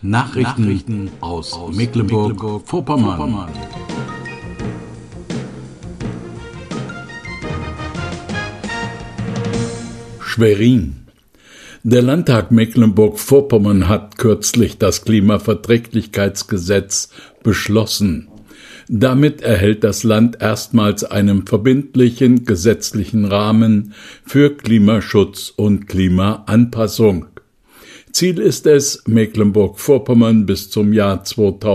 Nachrichten aus Mecklenburg-Vorpommern. Schwerin. Der Landtag Mecklenburg-Vorpommern hat kürzlich das Klimaverträglichkeitsgesetz beschlossen. Damit erhält das Land erstmals einen verbindlichen gesetzlichen Rahmen für Klimaschutz und Klimaanpassung. Ziel ist es, Mecklenburg-Vorpommern bis zum Jahr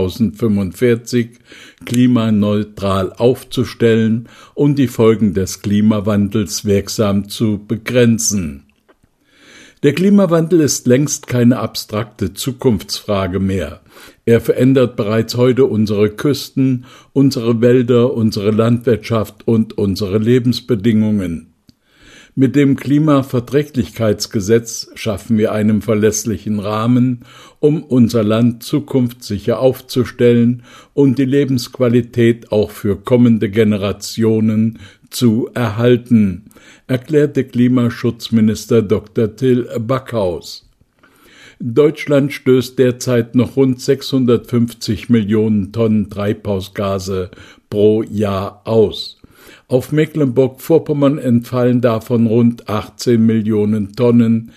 2045 klimaneutral aufzustellen und die Folgen des Klimawandels wirksam zu begrenzen. Der Klimawandel ist längst keine abstrakte Zukunftsfrage mehr. Er verändert bereits heute unsere Küsten, unsere Wälder, unsere Landwirtschaft und unsere Lebensbedingungen. Mit dem Klimaverträglichkeitsgesetz schaffen wir einen verlässlichen Rahmen, um unser Land zukunftssicher aufzustellen und die Lebensqualität auch für kommende Generationen zu erhalten, erklärte Klimaschutzminister Dr. Till Backhaus. Deutschland stößt derzeit noch rund 650 Millionen Tonnen Treibhausgase pro Jahr aus. Auf Mecklenburg-Vorpommern entfallen davon rund 18 Millionen Tonnen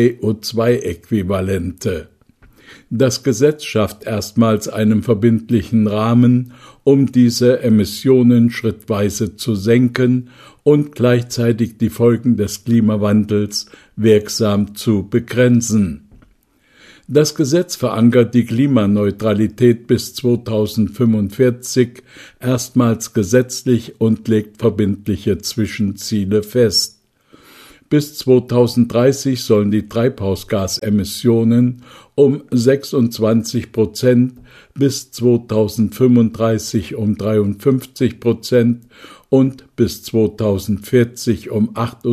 CO2-Äquivalente. Das Gesetz schafft erstmals einen verbindlichen Rahmen, um diese Emissionen schrittweise zu senken und gleichzeitig die Folgen des Klimawandels wirksam zu begrenzen. Das Gesetz verankert die Klimaneutralität bis 2045 erstmals gesetzlich und legt verbindliche Zwischenziele fest. Bis 2030 sollen die Treibhausgasemissionen um 26%, bis 2035 um 53% und bis 2040 um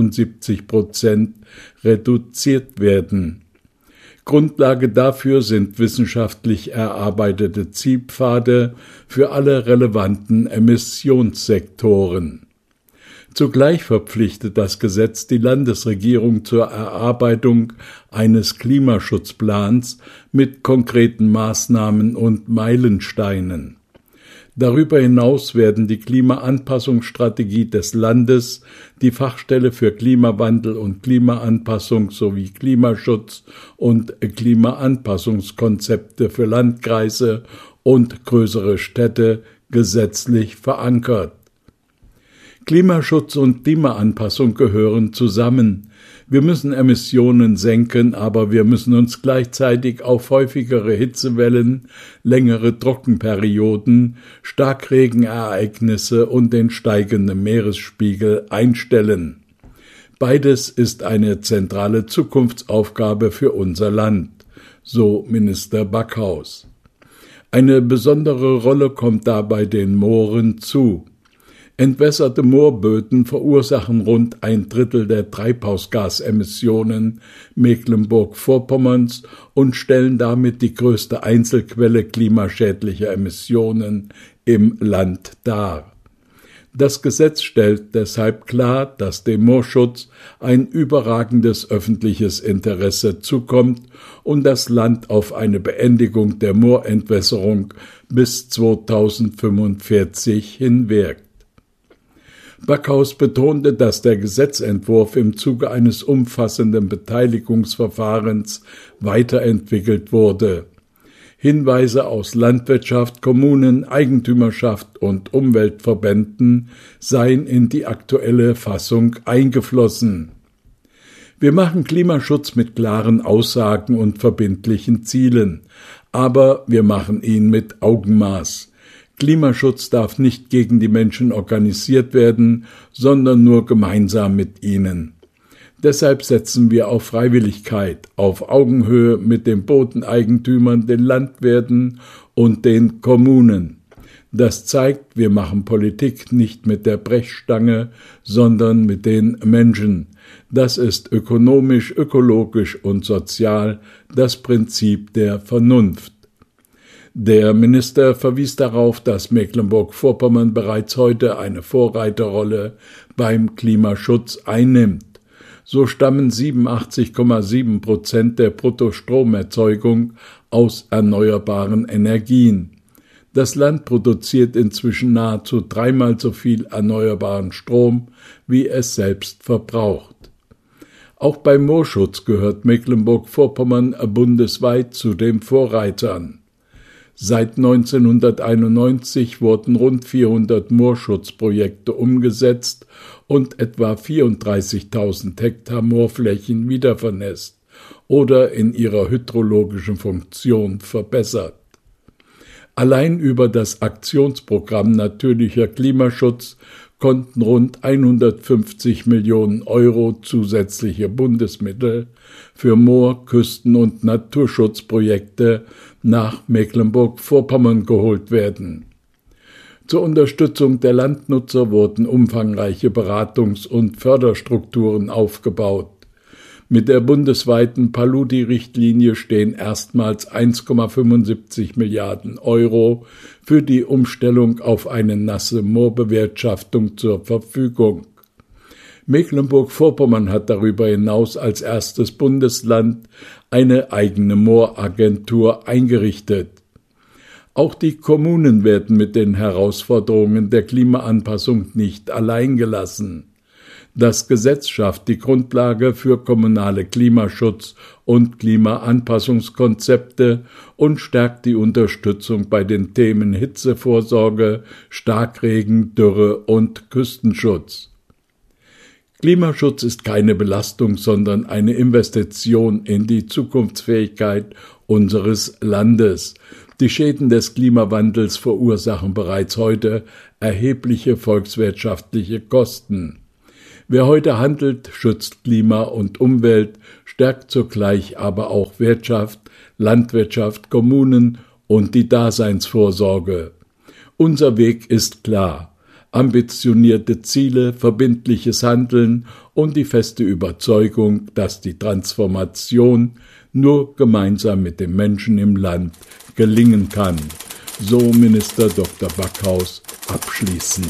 78% reduziert werden. Grundlage dafür sind wissenschaftlich erarbeitete Zielpfade für alle relevanten Emissionssektoren. Zugleich verpflichtet das Gesetz die Landesregierung zur Erarbeitung eines Klimaschutzplans mit konkreten Maßnahmen und Meilensteinen. Darüber hinaus werden die Klimaanpassungsstrategie des Landes, die Fachstelle für Klimawandel und Klimaanpassung sowie Klimaschutz und Klimaanpassungskonzepte für Landkreise und größere Städte gesetzlich verankert. Klimaschutz und Klimaanpassung gehören zusammen. Wir müssen Emissionen senken, aber wir müssen uns gleichzeitig auf häufigere Hitzewellen, längere Trockenperioden, Starkregenereignisse und den steigenden Meeresspiegel einstellen. Beides ist eine zentrale Zukunftsaufgabe für unser Land, so Minister Backhaus. Eine besondere Rolle kommt dabei den Mooren zu. Entwässerte Moorböden verursachen rund 1/3 der Treibhausgasemissionen Mecklenburg-Vorpommerns und stellen damit die größte Einzelquelle klimaschädlicher Emissionen im Land dar. Das Gesetz stellt deshalb klar, dass dem Moorschutz ein überragendes öffentliches Interesse zukommt und das Land auf eine Beendigung der Moorentwässerung bis 2045 hinwirkt. Backhaus betonte, dass der Gesetzentwurf im Zuge eines umfassenden Beteiligungsverfahrens weiterentwickelt wurde. Hinweise aus Landwirtschaft, Kommunen, Eigentümerschaft und Umweltverbänden seien in die aktuelle Fassung eingeflossen. Wir machen Klimaschutz mit klaren Aussagen und verbindlichen Zielen, aber wir machen ihn mit Augenmaß. Klimaschutz darf nicht gegen die Menschen organisiert werden, sondern nur gemeinsam mit ihnen. Deshalb setzen wir auf Freiwilligkeit, auf Augenhöhe mit den Bodeneigentümern, den Landwirten und den Kommunen. Das zeigt, wir machen Politik nicht mit der Brechstange, sondern mit den Menschen. Das ist ökonomisch, ökologisch und sozial das Prinzip der Vernunft. Der Minister verwies darauf, dass Mecklenburg-Vorpommern bereits heute eine Vorreiterrolle beim Klimaschutz einnimmt. So stammen 87,7% der Bruttostromerzeugung aus erneuerbaren Energien. Das Land produziert inzwischen nahezu 3-mal so viel erneuerbaren Strom, wie es selbst verbraucht. Auch beim Moorschutz gehört Mecklenburg-Vorpommern bundesweit zu den Vorreitern. Seit 1991 wurden rund 400 Moorschutzprojekte umgesetzt und etwa 34.000 Hektar Moorflächen wiedervernässt oder in ihrer hydrologischen Funktion verbessert. Allein über das Aktionsprogramm Natürlicher Klimaschutz konnten rund 150 Millionen Euro zusätzliche Bundesmittel für Moor-, Küsten- und Naturschutzprojekte nach Mecklenburg-Vorpommern geholt werden. Zur Unterstützung der Landnutzer wurden umfangreiche Beratungs- und Förderstrukturen aufgebaut. Mit der bundesweiten Paludi-Richtlinie stehen erstmals 1,75 Milliarden Euro für die Umstellung auf eine nasse Moorbewirtschaftung zur Verfügung. Mecklenburg-Vorpommern hat darüber hinaus als erstes Bundesland eine eigene Mooragentur eingerichtet. Auch die Kommunen werden mit den Herausforderungen der Klimaanpassung nicht allein gelassen. Das Gesetz schafft die Grundlage für kommunale Klimaschutz- und Klimaanpassungskonzepte und stärkt die Unterstützung bei den Themen Hitzevorsorge, Starkregen, Dürre und Küstenschutz. Klimaschutz ist keine Belastung, sondern eine Investition in die Zukunftsfähigkeit unseres Landes. Die Schäden des Klimawandels verursachen bereits heute erhebliche volkswirtschaftliche Kosten. Wer heute handelt, schützt Klima und Umwelt, stärkt zugleich aber auch Wirtschaft, Landwirtschaft, Kommunen und die Daseinsvorsorge. Unser Weg ist klar: ambitionierte Ziele, verbindliches Handeln und die feste Überzeugung, dass die Transformation nur gemeinsam mit den Menschen im Land gelingen kann. So Minister Dr. Backhaus abschließend.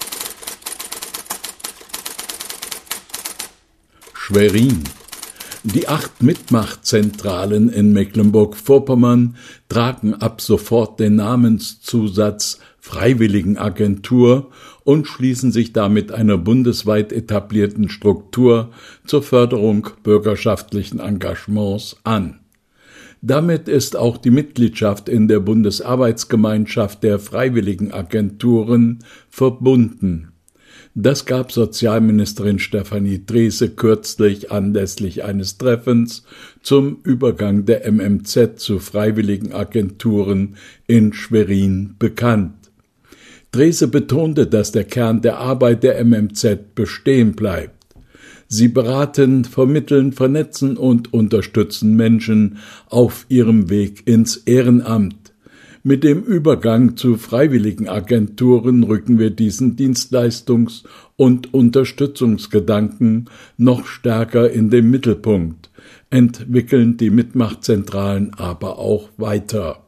Schwerin. Die 8 Mitmachzentralen in Mecklenburg-Vorpommern tragen ab sofort den Namenszusatz Freiwilligenagentur und schließen sich damit einer bundesweit etablierten Struktur zur Förderung bürgerschaftlichen Engagements an. Damit ist auch die Mitgliedschaft in der Bundesarbeitsgemeinschaft der Freiwilligenagenturen verbunden. Das gab Sozialministerin Stefanie Drese kürzlich anlässlich eines Treffens zum Übergang der MMZ zu Freiwilligenagenturen in Schwerin bekannt. Drese betonte, dass der Kern der Arbeit der MMZ bestehen bleibt. Sie beraten, vermitteln, vernetzen und unterstützen Menschen auf ihrem Weg ins Ehrenamt. Mit dem Übergang zu Freiwilligenagenturen rücken wir diesen Dienstleistungs- und Unterstützungsgedanken noch stärker in den Mittelpunkt, entwickeln die Mitmachzentralen aber auch weiter.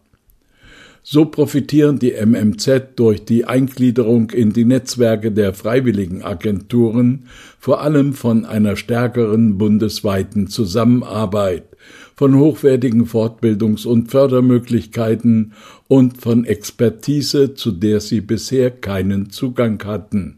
So profitieren die MMZ durch die Eingliederung in die Netzwerke der Freiwilligenagenturen vor allem von einer stärkeren bundesweiten Zusammenarbeit, von hochwertigen Fortbildungs- und Fördermöglichkeiten und von Expertise, zu der sie bisher keinen Zugang hatten.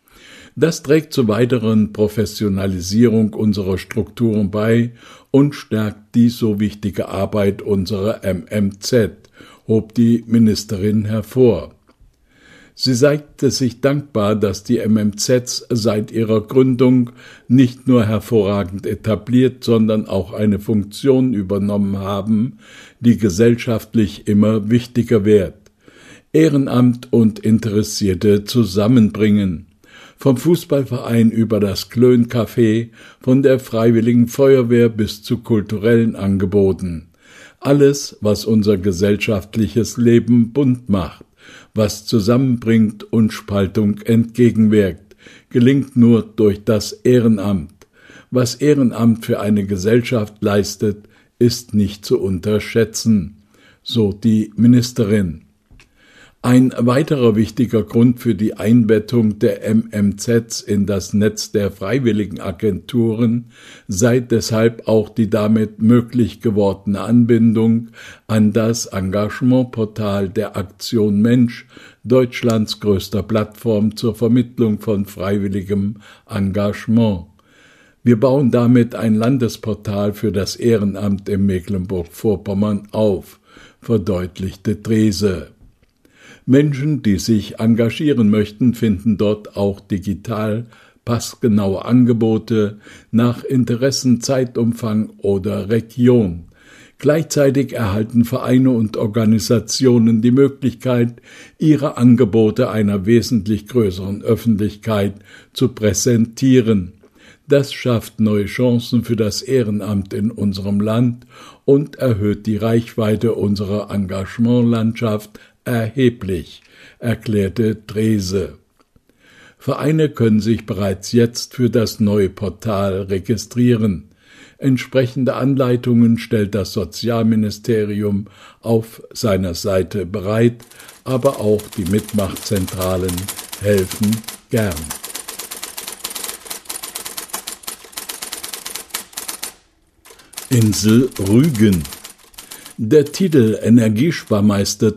Das trägt zur weiteren Professionalisierung unserer Strukturen bei und stärkt die so wichtige Arbeit unserer MMZ, hob die Ministerin hervor. Sie zeigte sich dankbar, dass die MMZs seit ihrer Gründung nicht nur hervorragend etabliert, sondern auch eine Funktion übernommen haben, die gesellschaftlich immer wichtiger wird: Ehrenamt und Interessierte zusammenbringen. Vom Fußballverein über das Klön-Café, von der Freiwilligen Feuerwehr bis zu kulturellen Angeboten. Alles, was unser gesellschaftliches Leben bunt macht, was zusammenbringt und Spaltung entgegenwirkt, gelingt nur durch das Ehrenamt. Was Ehrenamt für eine Gesellschaft leistet, ist nicht zu unterschätzen, so die Ministerin. Ein weiterer wichtiger Grund für die Einbettung der MMZs in das Netz der Freiwilligenagenturen sei deshalb auch die damit möglich gewordene Anbindung an das Engagementportal der Aktion Mensch, Deutschlands größter Plattform zur Vermittlung von freiwilligem Engagement. Wir bauen damit ein Landesportal für das Ehrenamt in Mecklenburg-Vorpommern auf, verdeutlichte Drese. Menschen, die sich engagieren möchten, finden dort auch digital passgenaue Angebote nach Interessen, Zeitumfang oder Region. Gleichzeitig erhalten Vereine und Organisationen die Möglichkeit, ihre Angebote einer wesentlich größeren Öffentlichkeit zu präsentieren. Das schafft neue Chancen für das Ehrenamt in unserem Land und erhöht die Reichweite unserer Engagementlandschaft erheblich, erklärte Drese. Vereine können sich bereits jetzt für das neue Portal registrieren. Entsprechende Anleitungen stellt das Sozialministerium auf seiner Seite bereit, aber auch die Mitmachzentralen helfen gern. Insel Rügen. Der Titel Energiesparmeister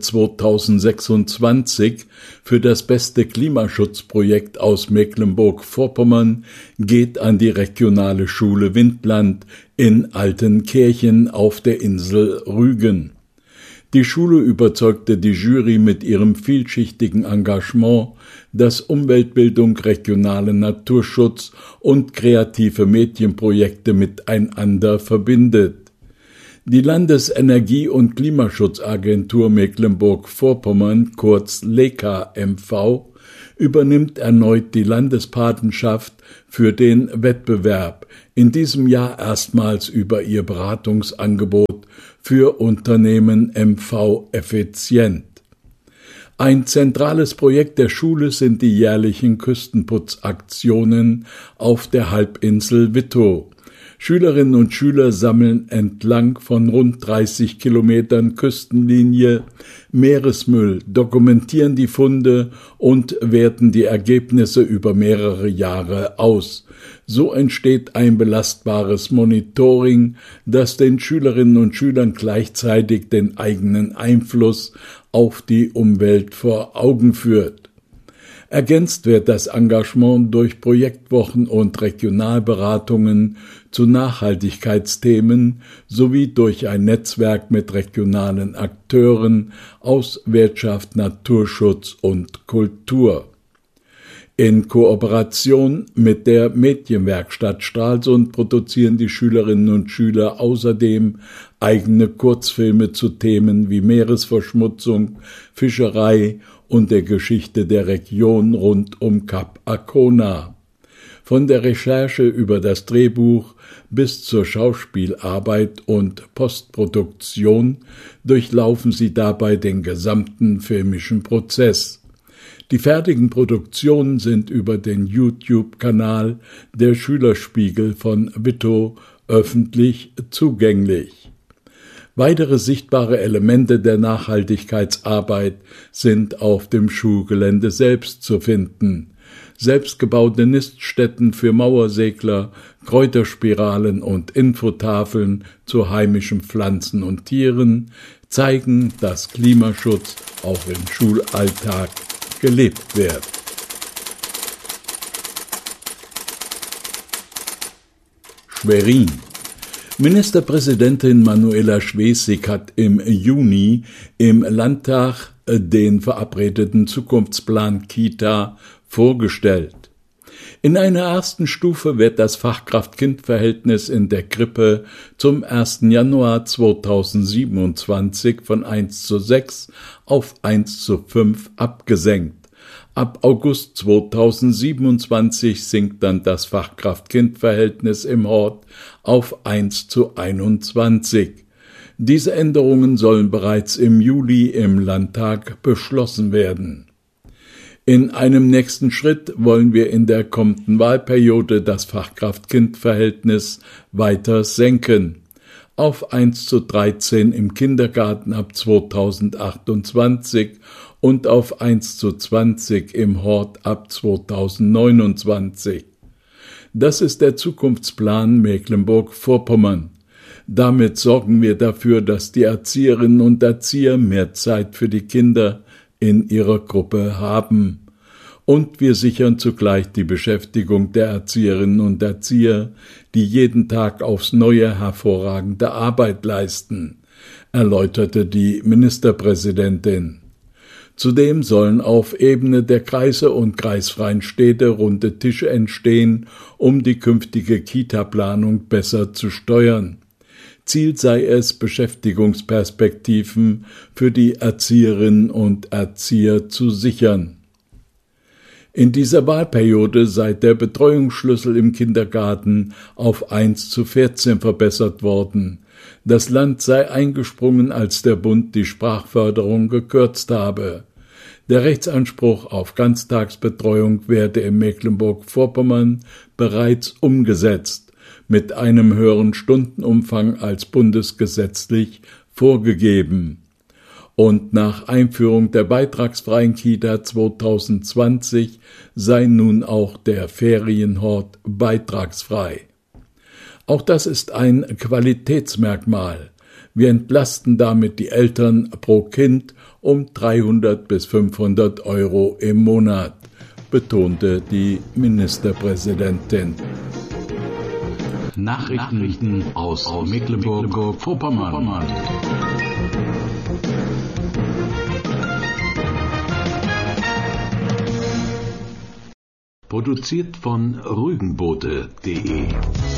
2026 für das beste Klimaschutzprojekt aus Mecklenburg-Vorpommern geht an die regionale Schule Windland in Altenkirchen auf der Insel Rügen. Die Schule überzeugte die Jury mit ihrem vielschichtigen Engagement, das Umweltbildung, regionalen Naturschutz und kreative Medienprojekte miteinander verbindet. Die Landesenergie- und Klimaschutzagentur Mecklenburg-Vorpommern, kurz LEKA-MV, übernimmt erneut die Landespatenschaft für den Wettbewerb, in diesem Jahr erstmals über ihr Beratungsangebot für Unternehmen MV Effizient. Ein zentrales Projekt der Schule sind die jährlichen Küstenputzaktionen auf der Halbinsel Wittow. Schülerinnen und Schüler sammeln entlang von rund 30 Kilometern Küstenlinie Meeresmüll, dokumentieren die Funde und werten die Ergebnisse über mehrere Jahre aus. So entsteht ein belastbares Monitoring, das den Schülerinnen und Schülern gleichzeitig den eigenen Einfluss auf die Umwelt vor Augen führt. Ergänzt wird das Engagement durch Projektwochen und Regionalberatungen zu Nachhaltigkeitsthemen sowie durch ein Netzwerk mit regionalen Akteuren aus Wirtschaft, Naturschutz und Kultur. In Kooperation mit der Medienwerkstatt Stralsund produzieren die Schülerinnen und Schüler außerdem eigene Kurzfilme zu Themen wie Meeresverschmutzung, Fischerei und der Geschichte der Region rund um Kap Arkona. Von der Recherche über das Drehbuch bis zur Schauspielarbeit und Postproduktion durchlaufen sie dabei den gesamten filmischen Prozess. Die fertigen Produktionen sind über den YouTube-Kanal der Schülerspiegel von Wittow öffentlich zugänglich. Weitere sichtbare Elemente der Nachhaltigkeitsarbeit sind auf dem Schulgelände selbst zu finden. Selbstgebaute Niststätten für Mauersegler, Kräuterspiralen und Infotafeln zu heimischen Pflanzen und Tieren zeigen, dass Klimaschutz auch im Schulalltag gelebt wird. Schwerin. Ministerpräsidentin Manuela Schwesig hat im Juni im Landtag den verabredeten Zukunftsplan Kita vorgestellt. In einer ersten Stufe wird das Fachkraft-Kind-Verhältnis in der Krippe zum 1. Januar 2027 von 1:6 auf 1:5 abgesenkt. Ab August 2027 sinkt dann das Fachkraft-Kind-Verhältnis im Hort auf 1:21. Diese Änderungen sollen bereits im Juli im Landtag beschlossen werden. In einem nächsten Schritt wollen wir in der kommenden Wahlperiode das Fachkraft-Kind-Verhältnis weiter senken. auf 1:13 im Kindergarten ab 2028 und auf 1:20 im Hort ab 2029. Das ist der Zukunftsplan Mecklenburg-Vorpommern. Damit sorgen wir dafür, dass die Erzieherinnen und Erzieher mehr Zeit für die Kinder in ihrer Gruppe haben. Und wir sichern zugleich die Beschäftigung der Erzieherinnen und Erzieher, die jeden Tag aufs Neue hervorragende Arbeit leisten, erläuterte die Ministerpräsidentin. Zudem sollen auf Ebene der Kreise und kreisfreien Städte runde Tische entstehen, um die künftige Kita-Planung besser zu steuern. Ziel sei es, Beschäftigungsperspektiven für die Erzieherinnen und Erzieher zu sichern. In dieser Wahlperiode sei der Betreuungsschlüssel im Kindergarten auf 1:14 verbessert worden. Das Land sei eingesprungen, als der Bund die Sprachförderung gekürzt habe. Der Rechtsanspruch auf Ganztagsbetreuung werde in Mecklenburg-Vorpommern bereits umgesetzt, mit einem höheren Stundenumfang als bundesgesetzlich vorgegeben. Und nach Einführung der beitragsfreien Kita 2020 sei nun auch der Ferienhort beitragsfrei. Auch das ist ein Qualitätsmerkmal. Wir entlasten damit die Eltern pro Kind um 300 bis 500 € im Monat, betonte die Ministerpräsidentin. Nachrichten aus Mecklenburg-Vorpommern. Produziert von rügenboote.de